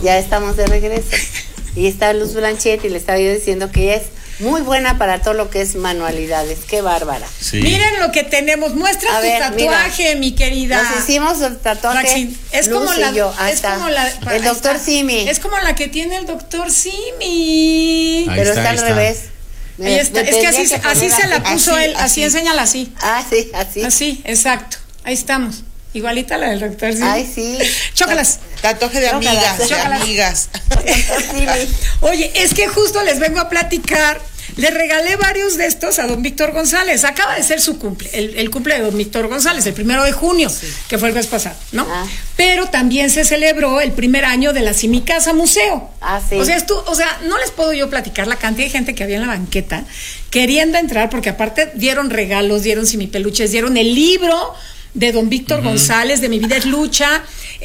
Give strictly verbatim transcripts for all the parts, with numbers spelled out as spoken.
Ya estamos de regreso. Y está Luz Blanchet y le estaba yo diciendo que ella es muy buena para todo lo que es manualidades. Qué bárbara. Sí. Miren lo que tenemos. Muestra A tu ver, tatuaje, mira. mi querida. Nos hicimos el tatuaje. Raxin. Es Luz como y la, yo. Ahí es está. como la, el doctor Simi. Es como la que tiene el doctor Simi. Ahí Pero está, está, ahí al está. revés. Ahí está. Es que así, así se la puso así, él. Así, así. enséñala así. Ah, sí, así. Así, exacto. Ahí estamos. Igualita la del doctor Simi. Ay, sí. Chócalas. Tatuaje de Chócalas, amigas, de chócalas. amigas. Doctor Simi. Oye, es que justo les vengo a platicar. Le regalé varios de estos a don Víctor González. Acaba de ser su cumple, el, el cumple de don Víctor González, el primero de junio, sí. que fue el mes pasado, ¿no? Ah. Pero también se celebró el primer año de la Simicasa Museo. Ah, sí. O sea, esto, o sea, no les puedo yo platicar la cantidad de gente que había en la banqueta queriendo entrar, porque aparte dieron regalos, dieron simipeluches, dieron el libro de don Víctor uh-huh. González, de Mi Vida es Lucha,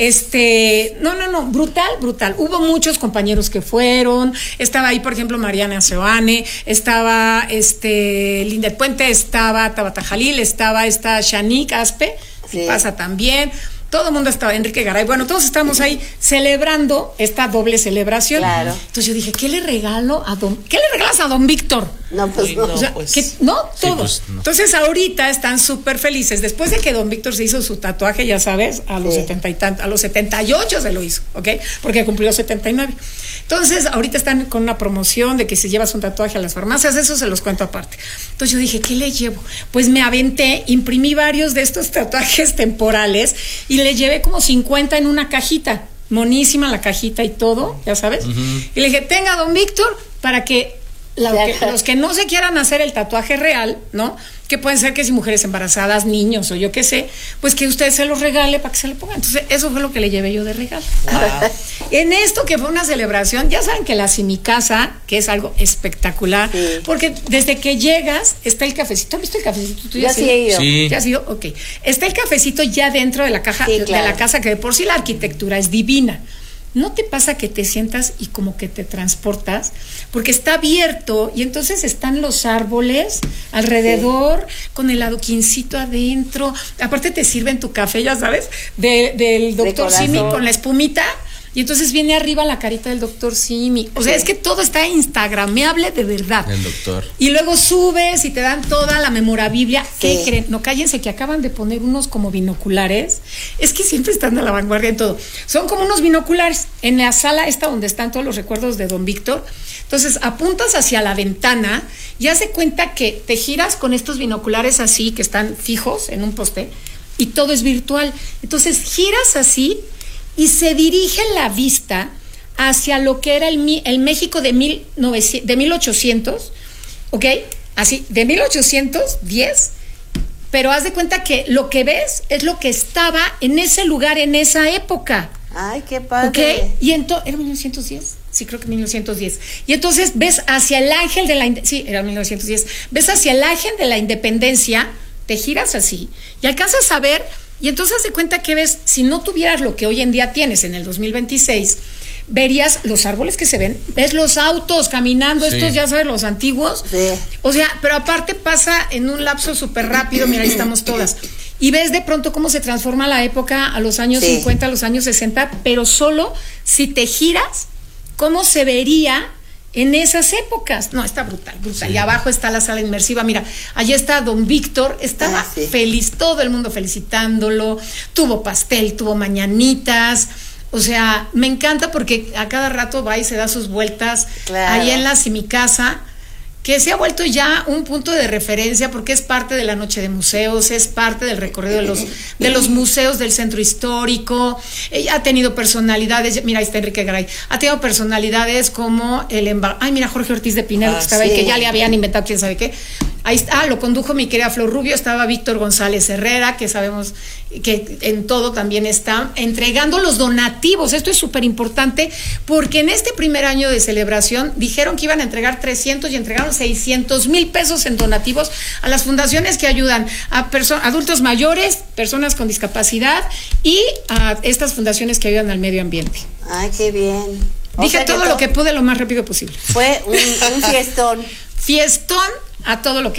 este, no, no, no, brutal, brutal. Hubo muchos compañeros que fueron, estaba ahí, por ejemplo, Mariana Seoane, estaba, este, Linda Puente, estaba Tabata Jalil, estaba esta Shanique Aspe, Sí. pasa también. Todo el mundo estaba, Enrique Garay, bueno, todos estamos ahí celebrando esta doble celebración. Claro. Entonces yo dije, ¿qué le regalo a don, qué le regalas a don Víctor? No, pues Uy, no. no. O sea, pues. que, no, Sí, todo. pues, no. Entonces ahorita están súper felices. Después de que don Víctor se hizo su tatuaje, ya sabes, a los Sí. setenta y tantos, a los setenta y ocho se lo hizo, ¿ok? Porque cumplió setenta y nueve. Entonces ahorita están con una promoción de que si llevas un tatuaje a las farmacias, eso se los cuento aparte. Entonces yo dije, ¿qué le llevo? Pues me aventé, imprimí varios de estos tatuajes temporales y le llevé como cincuenta en una cajita. Monísima la cajita y todo, ya sabes. Uh-huh. Y le dije, tenga don Víctor, para que La, que, los que no se quieran hacer el tatuaje real, ¿no? Que pueden ser que si mujeres embarazadas, niños o yo qué sé, pues que usted se los regale para que se lo pongan. Entonces, eso fue lo que le llevé yo de regalo. Wow. En esto que fue una celebración, ya saben que la Simicasa, que es algo espectacular, sí. porque desde que llegas está el cafecito. ¿Has visto el cafecito? ¿Tú ya, ya sí he ido. Sí. ¿Ya has ido? Ok. Está el cafecito ya dentro de la caja, sí, claro. de la casa, que de por sí la arquitectura es divina. ¿No te pasa que te sientas y como que te transportas? Porque está abierto y entonces están los árboles alrededor, sí. con el adoquincito adentro. Aparte te sirven tu café, ya sabes, de, del doctor Simi con la espumita. Y entonces viene arriba la carita del doctor Simi. O sea, sí. es que todo está instagrameable de verdad. El doctor. Y luego subes y te dan toda la memorabilia. Sí. ¿Qué creen? No, cállense, que acaban de poner unos como binoculares. Es que siempre están a la vanguardia en todo. Son como unos binoculares en la sala esta donde están todos los recuerdos de don Víctor. Entonces apuntas hacia la ventana y hace cuenta que te giras con estos binoculares así, que están fijos en un poste, y todo es virtual. Entonces giras así y se dirige la vista hacia lo que era el, el México de, mil novecientos, de mil ochocientos, ¿ok? Así, de mil ochocientos diez, pero haz de cuenta que lo que ves es lo que estaba en ese lugar en esa época. Ay, qué padre. ¿Ok? Y entonces, ¿era mil novecientos diez? Sí, creo que mil novecientos diez. Y entonces ves hacia el ángel de la... Sí, era mil novecientos diez. Ves hacia el ángel de la independencia, te giras así y alcanzas a ver... Y entonces haz de cuenta que ves, si no tuvieras lo que hoy en día tienes en el dos mil veintiséis, verías los árboles que se ven, ves los autos caminando, sí. estos ya sabes, los antiguos. Sí. O sea, pero aparte pasa en un lapso súper rápido, mira, ahí estamos todas. Y ves de pronto cómo se transforma la época a los años sí. cincuenta, a los años sesenta, pero solo si te giras, cómo se vería en esas épocas. No, está brutal, brutal. Sí. Y abajo está la sala inmersiva. Mira, allí está don Víctor, estaba ah, sí. feliz, todo el mundo felicitándolo, tuvo pastel, tuvo mañanitas. O sea, me encanta porque a cada rato va y se da sus vueltas claro. ahí en la Simicasa, que se ha vuelto ya un punto de referencia porque es parte de la noche de museos, es parte del recorrido de los, de los museos del centro histórico. Ella ha tenido personalidades, mira, ahí está Enrique Garay, ha tenido personalidades como el embar... Ay, mira, Jorge Ortiz de Pinedo, ah, que estaba sí. ahí, que ya le habían inventado quién sabe qué. Ahí está, ah, lo condujo mi querida Flor Rubio, estaba Víctor González Herrera, que sabemos que en todo también está entregando los donativos. Esto es súper importante porque en este primer año de celebración dijeron que iban a entregar trescientos y entregaron seiscientos mil pesos en donativos a las fundaciones que ayudan a perso- adultos mayores, personas con discapacidad y a estas fundaciones que ayudan al medio ambiente. Ay, qué bien. O Dije sea todo, que todo lo que pude lo más rápido posible. Fue un, un fiestón. Fiestón a todo lo que da.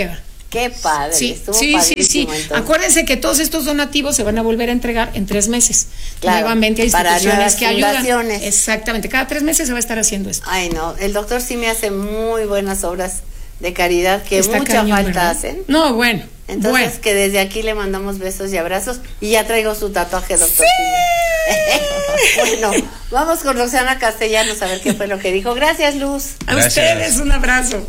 Qué padre, Sí, estuvo sí, sí, sí. padrísimo, entonces. Acuérdense que todos estos donativos se van a volver a entregar en tres meses. Claro, nuevamente a para instituciones nuevas que ayudan. fundaciones. Exactamente, cada tres meses se va a estar haciendo esto. Ay, no, el doctor sí me hace muy buenas obras de caridad que Está mucha cañón, falta ¿verdad? hacen. No, bueno. Entonces, bueno. que desde aquí le mandamos besos y abrazos y ya traigo su tatuaje, doctor. ¡Sí! Bueno, vamos con Roxana Castellanos a ver qué fue lo que dijo. Gracias, Luz. A Gracias. ustedes un abrazo.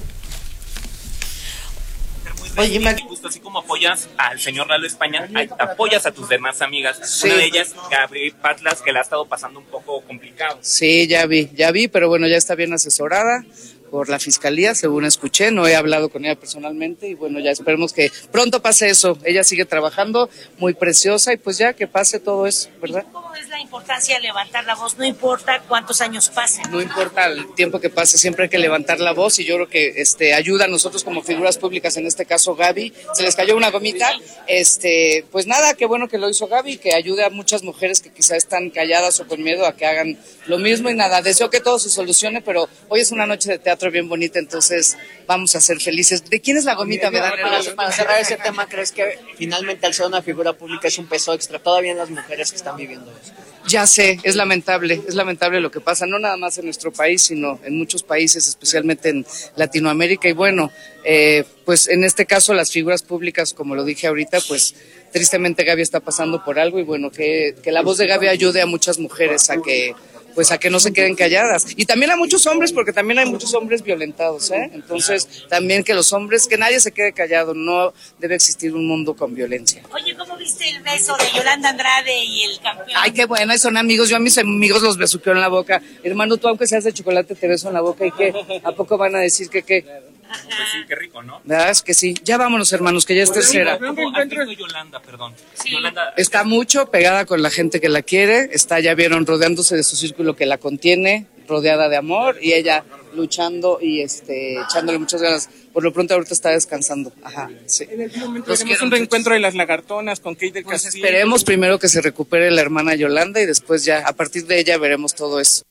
Oye, me gusta, así como apoyas al señor Lalo España, apoyas a tus demás amigas. Sí. Una de ellas, Gaby Patlas, que la ha estado pasando un poco complicado. Sí, ya vi, ya vi, pero bueno, ya está bien asesorada por la fiscalía, según escuché. No he hablado con ella personalmente y bueno, ya esperemos que pronto pase eso. Ella sigue trabajando, muy preciosa, y pues ya que pase todo eso, ¿verdad? ¿Cómo es la importancia de levantar la voz? No importa cuántos años pasen. No importa el tiempo que pase, siempre hay que levantar la voz, y yo creo que este ayuda a nosotros como figuras públicas, en este caso Gaby, se les cayó una gomita, este pues nada, qué bueno que lo hizo Gaby, que ayude a muchas mujeres que quizá están calladas o con miedo a que hagan lo mismo, y nada, deseo que todo se solucione, pero hoy es una noche de teatro bien bonita, entonces vamos a ser felices. ¿De quién es la gomita? Me da Para, para cerrar ese tema, ¿crees que finalmente al ser una figura pública es un peso extra todavía en las mujeres que están viviendo eso? Ya sé, es lamentable, es lamentable lo que pasa, no nada más en nuestro país, sino en muchos países, especialmente en Latinoamérica. Y bueno, eh, pues en este caso las figuras públicas, como lo dije ahorita, pues tristemente Gaby está pasando por algo, y bueno, que, que la voz de Gaby ayude a muchas mujeres a que pues a que no se queden calladas, y también a muchos hombres, porque también hay muchos hombres violentados, ¿eh? Entonces también que los hombres, que nadie se quede callado, no debe existir un mundo con violencia. Oye, ¿cómo viste el beso de Yolanda Andrade y el campeón? Ay, qué bueno, son amigos, yo a mis amigos los besuqueo en la boca. Hermano, tú aunque seas de chocolate te beso en la boca, ¿y qué? ¿A poco van a decir que qué? Pues sí, qué rico, ¿no? ¿Verdad? Es que sí. Ya vámonos, hermanos, que ya es tercera. ¿Cómo has visto Yolanda, perdón? Sí. Yolanda, Está mucho pegada con la gente que la quiere, está, ya vieron, rodeándose de su círculo que la contiene, rodeada de amor, y ella luchando y este echándole muchas ganas. Por lo pronto ahorita está descansando. Ajá, sí. En algún momento Los tenemos quiero, un reencuentro de las lagartonas con Kate del Pues Castillo. esperemos primero que se recupere la hermana Yolanda, y después ya, a partir de ella veremos todo eso.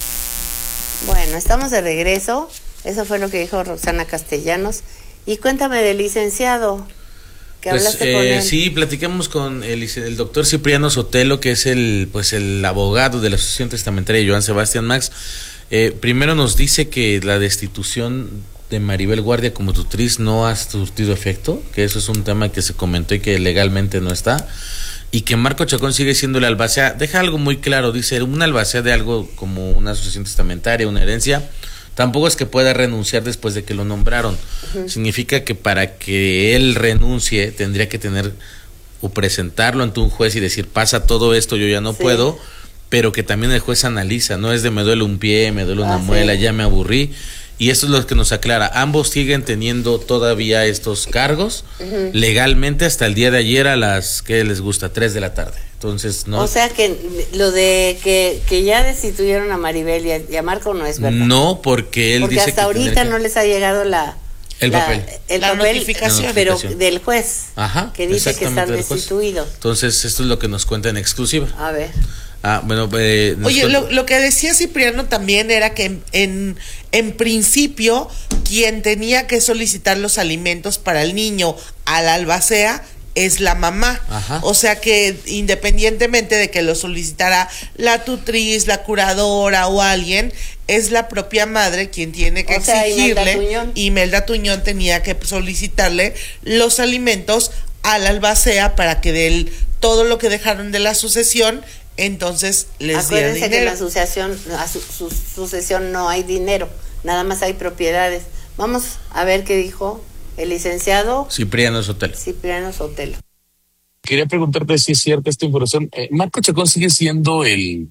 Bueno, estamos de regreso. Eso fue lo que dijo Roxana Castellanos. Y cuéntame del licenciado, que Pues hablaste con eh, él. sí, platicamos con el, el doctor Cipriano Sotelo, que es el pues el abogado de la Asociación Testamentaria de Joan Sebastián Max. Eh, primero nos dice que la destitución de Maribel Guardia como tutriz no ha surtido efecto, que eso es un tema que se comentó y que legalmente no está, y que Marco Chacón sigue siendo el albacea. Deja algo muy claro, dice, un albacea de algo como una asociación testamentaria, una herencia, tampoco es que pueda renunciar después de que lo nombraron. Uh-huh. Significa que para que él renuncie tendría que tener o presentarlo ante un juez y decir, pasa todo esto, yo ya no sí. puedo, pero que también el juez analiza, no es de me duele un pie, me duele una ah, muela, sí. ya me aburrí. Y eso es lo que nos aclara. Ambos siguen teniendo todavía estos cargos uh-huh. legalmente hasta el día de ayer a las que les gusta, tres de la tarde. Entonces, no. O sea que lo de que, que ya destituyeron a Maribel y a, y a Marco no es verdad. No, porque él porque dice hasta que ahorita que... no les ha llegado la el la, papel, el la, papel notificación. pero notificación. del juez. Ajá, que dice que están del juez. destituidos. Entonces, esto es lo que nos cuenta en exclusiva. A ver. Ah, bueno, eh, Oye, lo, lo que decía Cipriano también era que en, en, en principio quien tenía que solicitar los alimentos para el niño a la albacea es la mamá. Ajá. O sea que independientemente de que lo solicitara la tutriz, la curadora o alguien, es la propia madre quien tiene que o sea, exigirle. Imelda Tuñón. Imelda Tuñón tenía que solicitarle los alimentos a la albacea para que de él, todo lo que dejaron de la sucesión, entonces les diera dinero. Acuérdense que en la asociación, a su, su, sucesión no hay dinero, nada más hay propiedades. Vamos a ver qué dijo el licenciado Cipriano Sotelo. Cipriano Sotelo. Quería preguntarte si es cierta esta información. Eh, Marco Chacón sigue siendo el,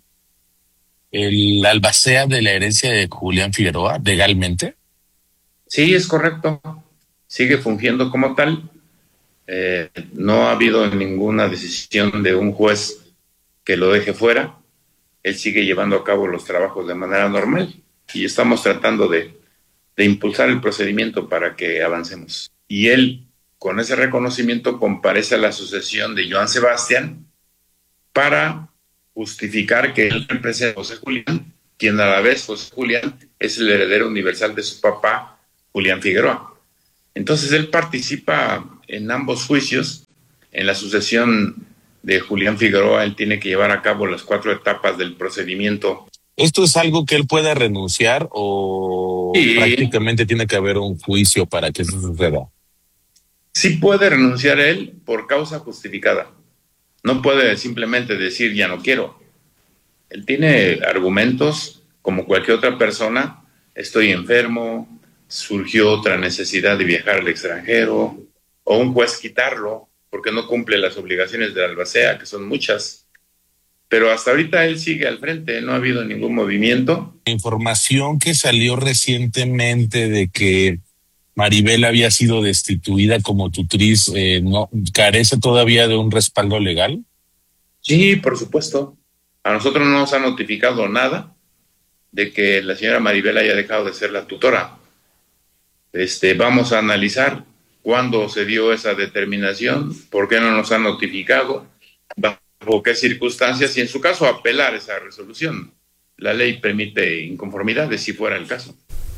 el albacea de la herencia de Julián Figueroa, legalmente. Sí, es correcto. Sigue fungiendo como tal. Eh, no ha habido ninguna decisión de un juez que lo deje fuera. Él sigue llevando a cabo los trabajos de manera normal y estamos tratando de, de impulsar el procedimiento para que avancemos. Y él, con ese reconocimiento, comparece a la sucesión de Joan Sebastián para justificar que él representa a José Julián, quien a la vez José Julián es el heredero universal de su papá, Julián Figueroa. Entonces él participa en ambos juicios. En la sucesión de Julián Figueroa, él tiene que llevar a cabo las cuatro etapas del procedimiento. ¿Esto es algo que él pueda renunciar o Sí. prácticamente tiene que haber un juicio para que eso suceda? Sí puede renunciar él por causa justificada. No puede simplemente decir ya no quiero. Él tiene argumentos como cualquier otra persona. Estoy enfermo, surgió otra necesidad de viajar al extranjero, o un juez quitarlo porque no cumple las obligaciones de la albacea, que son muchas. Pero hasta ahorita él sigue al frente, no ha habido ningún movimiento. Información que salió recientemente de que Maribel había sido destituida como tutriz, eh, ¿no carece todavía de un respaldo legal? Sí, por supuesto. A nosotros no nos ha notificado nada de que la señora Maribel haya dejado de ser la tutora. Este, vamos a analizar cuándo se dio esa determinación, por qué no nos han notificado, bajo qué circunstancias y en su caso apelar esa resolución. La ley permite inconformidades si fuera el caso.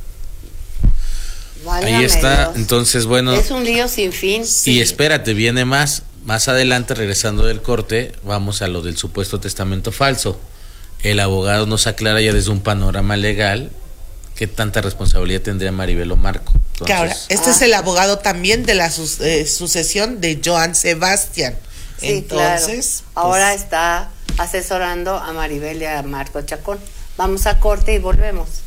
Válgame Ahí está, Dios. entonces bueno. Es un lío sin fin. Y espérate, viene más. Más adelante, regresando del corte, vamos a lo del supuesto testamento falso. El abogado nos aclara ya desde un panorama legal qué tanta responsabilidad tendría Maribel o Marco. Entonces, Que ahora, este Ah. es el abogado también de la su- eh, sucesión de Joan Sebastián. Sí, Entonces, claro. Ahora pues, está asesorando a Maribel y a Marco Chacón. Vamos a corte y volvemos.